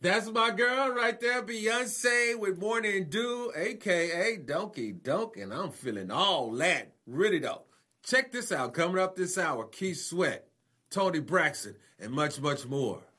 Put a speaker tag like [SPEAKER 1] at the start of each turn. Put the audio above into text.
[SPEAKER 1] That's my girl right there, Beyonce with Morning Dew, aka Donkey Donk, and I'm feeling all that. Really though. Check this out. Coming up this hour, Keith Sweat, Tony Braxton, and much, much more.